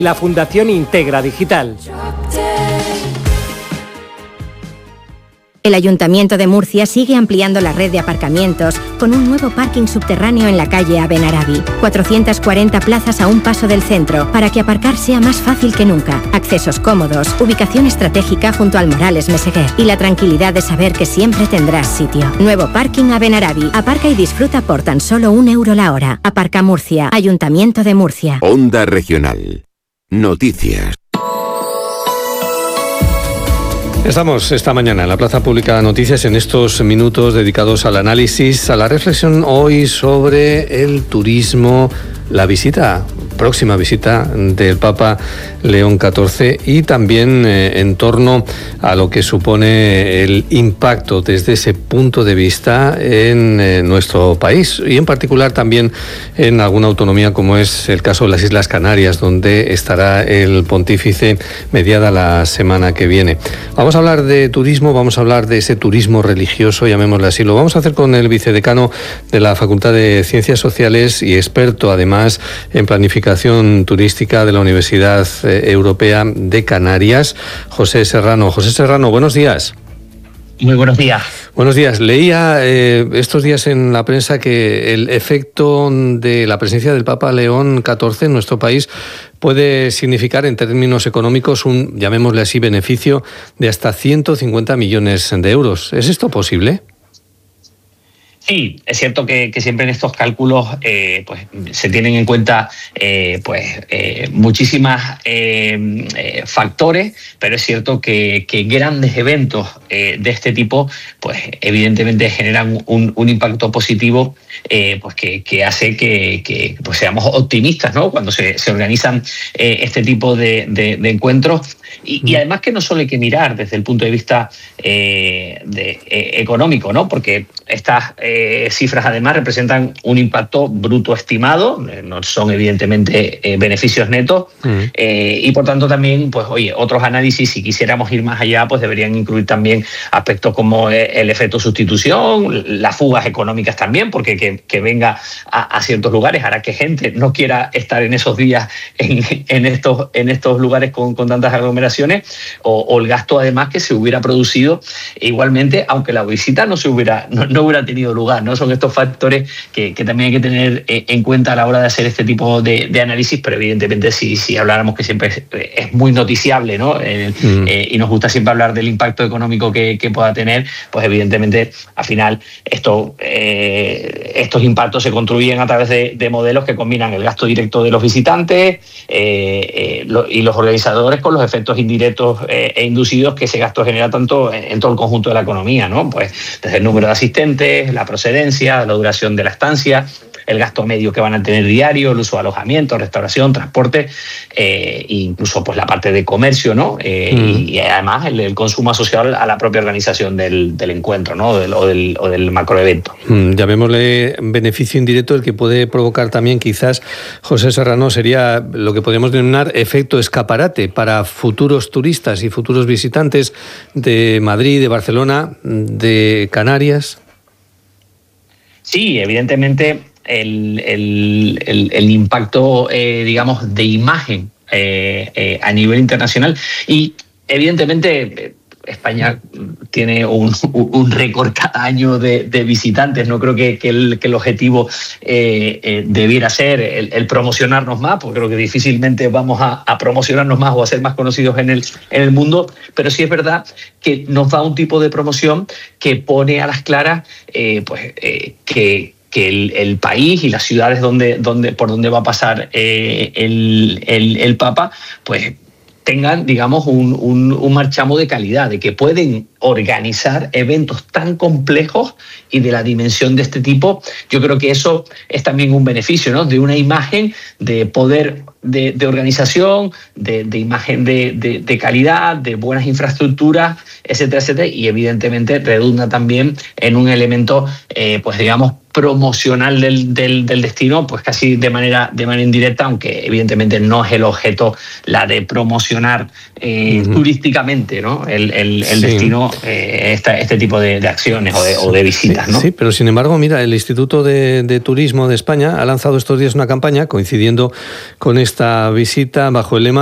La Fundación Integra Digital. El Ayuntamiento de Murcia sigue ampliando la red de aparcamientos con un nuevo parking subterráneo en la calle Abenarabi. 440 plazas a un paso del centro para que aparcar sea más fácil que nunca. Accesos cómodos, ubicación estratégica junto al Morales Meseguer y la tranquilidad de saber que siempre tendrás sitio. Nuevo parking Abenarabi. Aparca y disfruta por tan solo €1 la hora. Aparca Murcia. Ayuntamiento de Murcia. Onda Regional. Noticias. Estamos esta mañana en la Plaza Pública de Noticias en estos minutos dedicados al análisis, a la reflexión hoy sobre el turismo, la próxima visita del Papa León XIV y también en torno a lo que supone el impacto desde ese punto de vista en nuestro país y en particular también en alguna autonomía como es el caso de las Islas Canarias, donde estará el pontífice mediada la semana que viene. Vamos a hablar de turismo, vamos a hablar de ese turismo religioso, llamémosle así. Lo vamos a hacer con el vicedecano de la Facultad de Ciencias Sociales y experto además en planificación turística de la Universidad Europea de Canarias, José Serrano. José Serrano, buenos días. Muy buenos días. Buenos días. Leía estos días en la prensa que el efecto de la presencia del Papa León XIV en nuestro país puede significar en términos económicos un, llamémosle así, beneficio de hasta 150 millones de euros. ¿Es esto posible? Sí, es cierto que siempre en estos cálculos pues se tienen en cuenta muchísimas factores, pero es cierto que grandes eventos de este tipo pues evidentemente generan un impacto positivo pues que hace que pues seamos optimistas, ¿no? Cuando se organizan este tipo de encuentros y además que no solo hay que mirar desde el punto de vista económico, ¿no? Porque estas cifras además representan un impacto bruto estimado, no son evidentemente beneficios netos y por tanto también, pues oye, otros análisis, si quisiéramos ir más allá, pues deberían incluir también aspectos como el efecto sustitución, las fugas económicas también, porque que venga a ciertos lugares hará que gente no quiera estar en esos días en estos lugares con tantas aglomeraciones o el gasto además que se hubiera producido igualmente, aunque la visita no hubiera tenido lugar, ¿no? Son estos factores que también hay que tener en cuenta a la hora de hacer este tipo de análisis, pero evidentemente si habláramos que siempre es muy noticiable, ¿no? Y nos gusta siempre hablar del impacto económico que pueda tener, pues evidentemente al final estos impactos se construyen a través de modelos que combinan el gasto directo de los visitantes y los organizadores con los efectos indirectos e inducidos que ese gasto genera tanto en todo el conjunto de la economía, ¿no? Pues desde el número de asistentes, la procedencia, la duración de la estancia, el gasto medio que van a tener diario, el uso de alojamiento, restauración, transporte, e incluso pues la parte de comercio, ¿no? Y además el consumo asociado a la propia organización del encuentro, ¿no? O del macroevento. Llamémosle beneficio indirecto, el que puede provocar también quizás, José Serrano, sería lo que podríamos denominar efecto escaparate para futuros turistas y futuros visitantes de Madrid, de Barcelona, de Canarias. Sí, evidentemente el impacto, digamos, de imagen a nivel internacional y evidentemente España tiene un récord cada año de visitantes. No creo que el objetivo debiera ser el promocionarnos más, porque creo que difícilmente vamos a promocionarnos más o a ser más conocidos en el mundo, pero sí es verdad que nos da un tipo de promoción que pone a las claras que el país y las ciudades por donde va a pasar el Papa, pues tengan, digamos, un marchamo de calidad, de que pueden organizar eventos tan complejos y de la dimensión de este tipo. Yo creo que eso es también un beneficio, ¿no? De una imagen de poder de organización, de imagen de calidad, de buenas infraestructuras, etcétera, etcétera, y evidentemente redunda también en un elemento, pues digamos, promocional del destino, pues casi de manera indirecta, aunque evidentemente no es el objeto la de promocionar turísticamente, ¿no? el destino este tipo de acciones o de visitas, ¿no? Sí, pero sin embargo, mira, el Instituto de Turismo de España ha lanzado estos días una campaña coincidiendo con esta visita bajo el lema